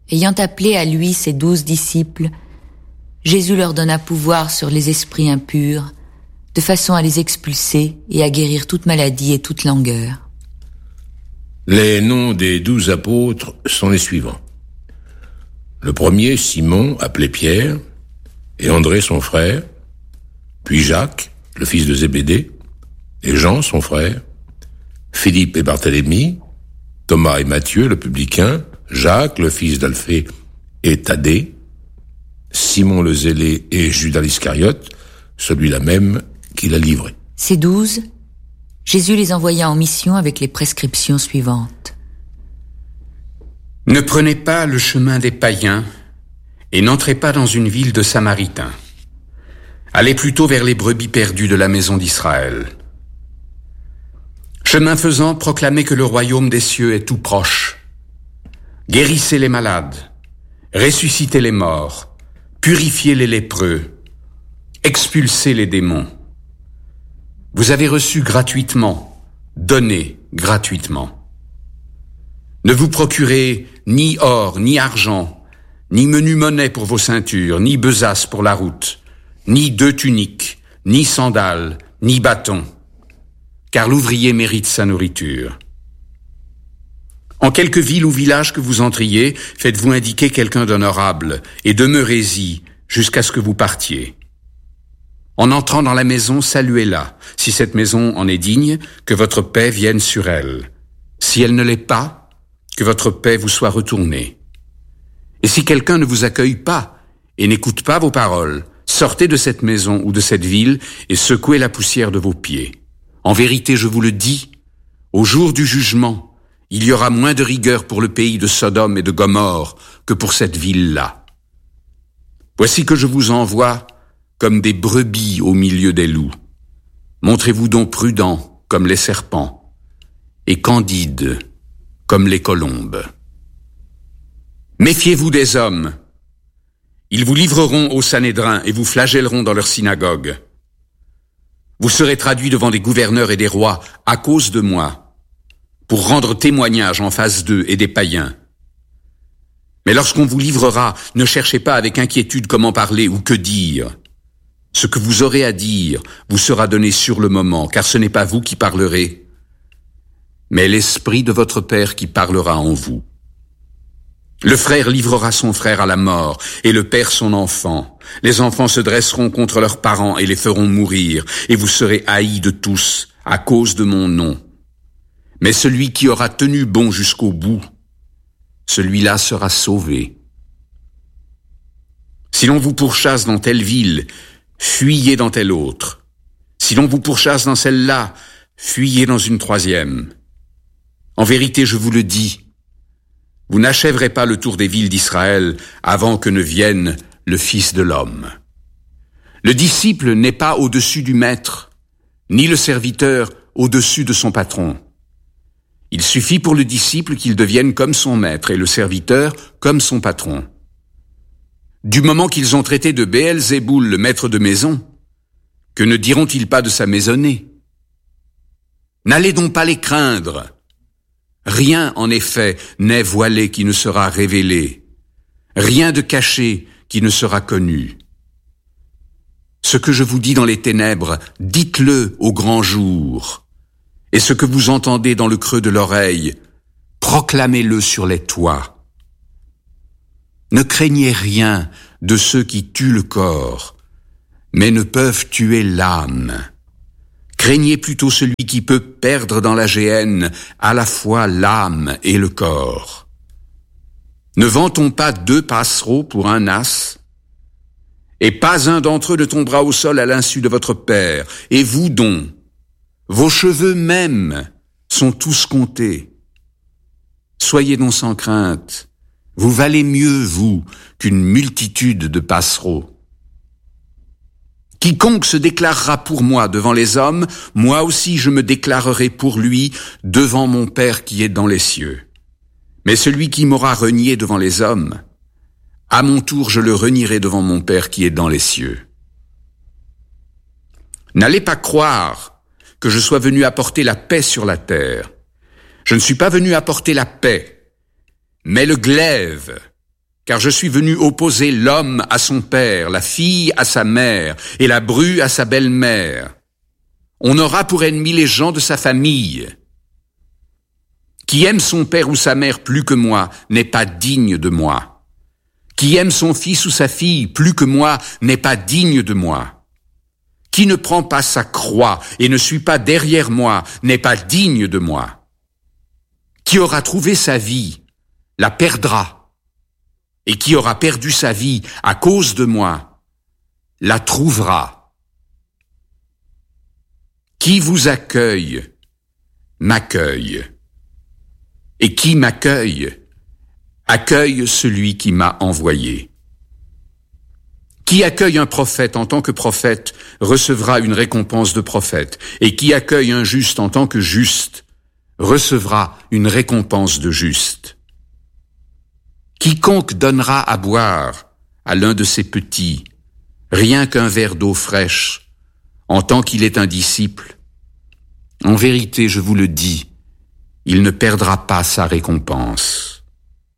ayant appelé à lui ses 12 disciples, Jésus leur donna pouvoir sur les esprits impurs, de façon à les expulser et à guérir toute maladie et toute langueur. Les noms des 12 apôtres sont les suivants. Le premier, Simon, appelé Pierre, et André, son frère, puis Jacques, le fils de Zébédée, et Jean, son frère, Philippe et Barthélemy, Thomas et Matthieu, le publicain, Jacques, le fils d'Alphée et Thaddée, Simon le Zélé et Judas l'Iscariote, celui-là même qui l'a livré. Ces 12, Jésus les envoya en mission avec les prescriptions suivantes. Ne prenez pas le chemin des païens et n'entrez pas dans une ville de Samaritains. Allez plutôt vers les brebis perdues de la maison d'Israël. Chemin faisant, proclamez que le royaume des cieux est tout proche. Guérissez les malades, ressuscitez les morts, purifiez les lépreux, expulsez les démons. Vous avez reçu gratuitement, donnez gratuitement. Ne vous procurez ni or, ni argent, ni menu monnaie pour vos ceintures, ni besace pour la route, ni 2 tuniques, ni sandales, ni bâtons, car l'ouvrier mérite sa nourriture. En quelque ville ou village que vous entriez, faites-vous indiquer quelqu'un d'honorable et demeurez-y jusqu'à ce que vous partiez. En entrant dans la maison, saluez-la. Si cette maison en est digne, que votre paix vienne sur elle. Si elle ne l'est pas, que votre paix vous soit retournée. Et si quelqu'un ne vous accueille pas et n'écoute pas vos paroles, sortez de cette maison ou de cette ville et secouez la poussière de vos pieds. En vérité, je vous le dis, au jour du jugement, il y aura moins de rigueur pour le pays de Sodome et de Gomorrhe que pour cette ville-là. Voici que je vous envoie comme des brebis au milieu des loups. Montrez-vous donc prudents comme les serpents et candides comme les colombes. Méfiez-vous des hommes. Ils vous livreront au Sanhédrin et vous flagelleront dans leur synagogue. Vous serez traduits devant des gouverneurs et des rois à cause de moi, pour rendre témoignage en face d'eux et des païens. Mais lorsqu'on vous livrera, ne cherchez pas avec inquiétude comment parler ou que dire. Ce que vous aurez à dire vous sera donné sur le moment, car ce n'est pas vous qui parlerez, mais l'Esprit de votre Père qui parlera en vous. Le frère livrera son frère à la mort, et le père son enfant. Les enfants se dresseront contre leurs parents et les feront mourir, et vous serez haïs de tous, à cause de mon nom. Mais celui qui aura tenu bon jusqu'au bout, celui-là sera sauvé. Si l'on vous pourchasse dans telle ville, fuyez dans telle autre. Si l'on vous pourchasse dans celle-là, fuyez dans une 3e. En vérité, je vous le dis, vous n'achèverez pas le tour des villes d'Israël avant que ne vienne le Fils de l'homme. Le disciple n'est pas au-dessus du maître, ni le serviteur au-dessus de son patron. Il suffit pour le disciple qu'il devienne comme son maître et le serviteur comme son patron. Du moment qu'ils ont traité de Béelzéboul, le maître de maison, que ne diront-ils pas de sa maisonnée? N'allez donc pas les craindre. Rien, en effet, n'est voilé qui ne sera révélé. Rien de caché qui ne sera connu. Ce que je vous dis dans les ténèbres, dites-le au grand jour. Et ce que vous entendez dans le creux de l'oreille, proclamez-le sur les toits. Ne craignez rien de ceux qui tuent le corps, mais ne peuvent tuer l'âme. Craignez plutôt celui qui peut perdre dans la géhenne à la fois l'âme et le corps. Ne vend-on pas 2 passereaux pour un as? Et pas un d'entre eux ne tombera au sol à l'insu de votre Père. Et vous donc, vos cheveux même sont tous comptés. Soyez donc sans crainte. Vous valez mieux, vous, qu'une multitude de passereaux. Quiconque se déclarera pour moi devant les hommes, moi aussi je me déclarerai pour lui devant mon Père qui est dans les cieux. Mais celui qui m'aura renié devant les hommes, à mon tour je le renierai devant mon Père qui est dans les cieux. N'allez pas croire que je sois venu apporter la paix sur la terre. Je ne suis pas venu apporter la paix, mais le glaive. car je suis venu opposer l'homme à son père, la fille à sa mère, et la bru à sa belle-mère. On aura pour ennemis les gens de sa famille. Qui aime son père ou sa mère plus que moi n'est pas digne de moi. Qui aime son fils ou sa fille plus que moi n'est pas digne de moi. Qui ne prend pas sa croix et ne suit pas derrière moi n'est pas digne de moi. Qui aura trouvé sa vie la perdra, et qui aura perdu sa vie à cause de moi la trouvera. Qui vous accueille m'accueille, et qui m'accueille accueille celui qui m'a envoyé. Qui accueille un prophète en tant que prophète recevra une récompense de prophète, et qui accueille un juste en tant que juste recevra une récompense de juste. Quiconque donnera à boire à l'un de ces petits rien qu'un verre d'eau fraîche, en tant qu'il est un disciple, en vérité, je vous le dis, il ne perdra pas sa récompense.